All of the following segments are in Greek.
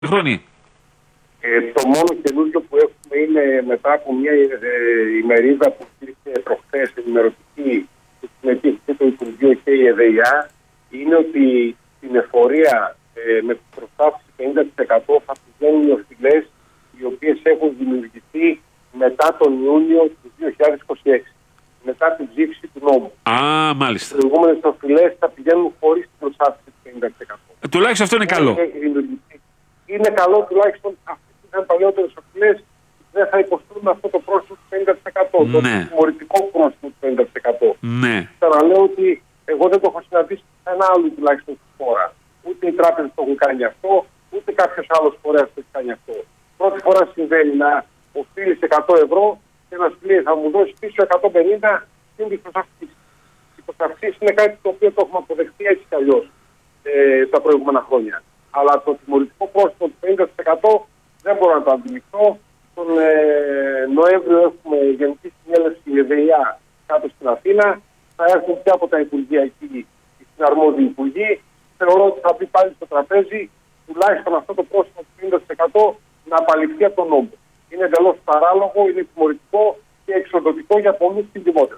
Χρόνοι. Το μόνο καινούργιο που έχουμε είναι μετά από μια ημερίδα που υπήρχε προχθές ενημερωτική που συμμετείχε το Υπουργείο και η ΕΔΕΙΑ, είναι ότι στην εφορία με προστάφηση 50% θα πηγαίνουν οι οφειλές οι οποίες έχουν δημιουργηθεί μετά τον Ιούνιο του 2026, μετά την ψήφιση του νόμου. Μάλιστα. Οι προηγούμενες οφειλές θα πηγαίνουν χωρίς την προστάφηση του 50%. Τουλάχιστον αυτό είναι καλό. Είναι καλό τουλάχιστον αυτοί που ήταν παλιότερες οφειλές δεν θα υποστούν αυτό το πρόστιμο του 50%. Ναι. Το τιμωρητικό πρόστιμο του 50%. Ναι. Ξαναλέω ότι εγώ δεν το έχω συναντήσει σε ένα άλλο τουλάχιστον στη χώρα. Ούτε οι τράπεζες το έχουν κάνει αυτό, ούτε κάποιος άλλος φορέας το έχει κάνει αυτό. Πρώτη φορά συμβαίνει να οφείλεις 100 ευρώ και να σου λέει θα μου δώσει πίσω 150 συν τις προσαυξήσεις. Οι προσαυξήσεις είναι κάτι το οποίο το έχουμε αποδεχτεί έτσι κι αλλιώς τα προηγούμενα χρόνια. Αλλά το τιμωρητικό πρόστιμο του 50% δεν μπορώ να το αντιληφθώ. Τον Νοέμβριο έχουμε Γενική Συνέλευση ΕΔΕΙΑ κάτω στην Αθήνα. Θα έρθουν και από τα Υπουργεία εκεί οι συναρμόδιοι υπουργοί. Θεωρώ ότι θα μπει πάλι στο τραπέζι τουλάχιστον αυτό το πρόστιμο του 50% να απαλληφθεί από τον νόμο. Είναι εντελώς παράλογο, είναι τιμωρητικό και εξοδοτικό για πολλούς συντιμότερους.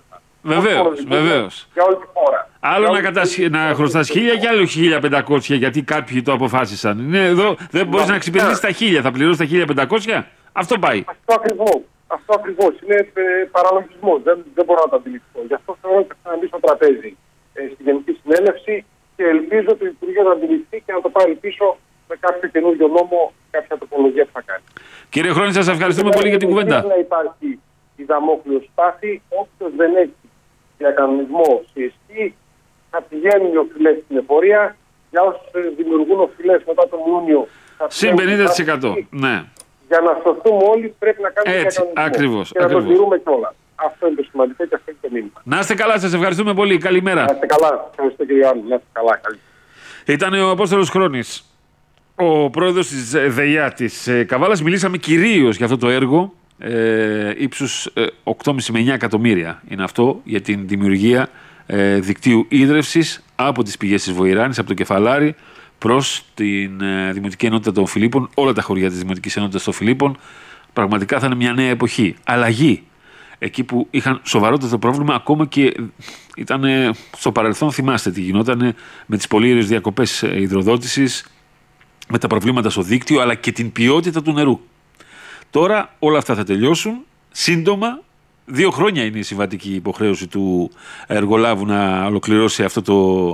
Βεβαίως. Για όλη τη χώρα. Άλλο να χρωστάς 1.000 και άλλο 1.500 γιατί κάποιοι το αποφάσισαν. Εδώ δεν μπορείς να εξυπηρετήσεις τα 1.000, θα πληρώσεις τα 1.500. Αυτό πάει. Αυτό ακριβώς. Είναι παραλογισμός. Δεν μπορώ να το αντιληφθώ. Γι' αυτό θεωρώ ότι θα μπει στο τραπέζι στη Γενική Συνέλευση και ελπίζω το Υπουργείο να αντιληφθεί και να το πάρει πίσω με κάποιο καινούριο νόμο, κάποια τροπολογία που θα κάνει. Κύριε Χρόνη, σας ευχαριστούμε πολύ για την κουβέντα. Δεν υπάρχει η δαμόκλειος σπάθη. Όποιος δεν έχει διακανονισμό σε ισχύ θα πηγαίνουν οι οφειλές στην εφορία. Για όσους δημιουργούν οφειλές μετά τον Ιούνιο συν 50%. Ναι. Για να σωθούμε όλοι πρέπει να κάνουμε έτσι, ακριβώς, και να το τηρούμε κιόλας. Αυτό είναι το σημαντικό και αυτό είναι το μήνυμα. Να είστε καλά, σας ευχαριστούμε πολύ. Καλημέρα. Να είστε καλά. Ευχαριστώ κύριε Άννη. Να είστε καλά. Ήταν ο Απόστολος Χρόνης, ο πρόεδρος της ΔΕΙΑ της Καβάλας. Μιλήσαμε κυρίως για αυτό το έργο ύψους 8,5 με 9 εκατομμύρια. Είναι αυτό για την δημιουργία δικτύου ίδρευσης από τις πηγές της Βοηράνης, από το Κεφαλάρι προς την Δημοτική Ενότητα των Φιλίππων, όλα τα χωριά της Δημοτικής Ενότητας των Φιλίππων. Πραγματικά θα είναι μια νέα εποχή. Αλλαγή. Εκεί που είχαν σοβαρότερο πρόβλημα, ακόμα και ήταν στο παρελθόν, θυμάστε τι γινόταν με τις πολύωρες διακοπές υδροδότησης, με τα προβλήματα στο δίκτυο, αλλά και την ποιότητα του νερού. Τώρα όλα αυτά θα τελειώσουν σύντομα. 2 χρόνια είναι η συμβατική υποχρέωση του εργολάβου να ολοκληρώσει αυτό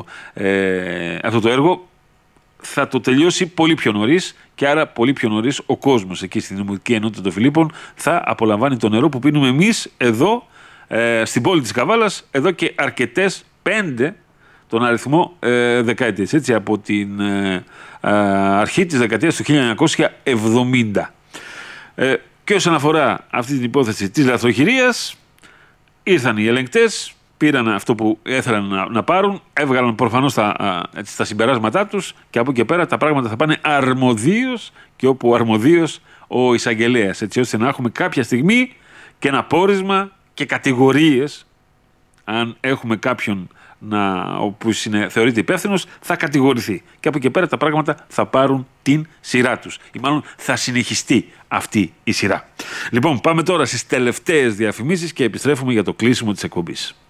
το έργο. Θα το τελειώσει πολύ πιο νωρίς και άρα πολύ πιο νωρίς ο κόσμος εκεί στην Δημοτική Ενότητα των Φιλίππων θα απολαμβάνει το νερό που πίνουμε εμείς εδώ στην πόλη της Καβάλας εδώ και αρκετές 5 τον αριθμό δεκαετίες, έτσι, από την αρχή της δεκαετίας του 1970. Και όσον αφορά αυτή την υπόθεση της λαθροχειρίας, ήρθαν οι ελεγκτές, πήραν αυτό που ήθελαν να πάρουν, έβγαλαν προφανώς τα συμπεράσματά τους και από εκεί και πέρα τα πράγματα θα πάνε αρμοδίως και όπου αρμοδίως ο εισαγγελέας, έτσι ώστε να έχουμε κάποια στιγμή και ένα πόρισμα και κατηγορίες. Αν έχουμε κάποιον που θεωρείται υπεύθυνος, θα κατηγορηθεί. Και από εκεί και πέρα τα πράγματα θα πάρουν την σειρά τους. Ή μάλλον θα συνεχιστεί αυτή η σειρά. Λοιπόν, πάμε τώρα στις τελευταίες διαφημίσεις και επιστρέφουμε για το κλείσιμο της εκπομπής.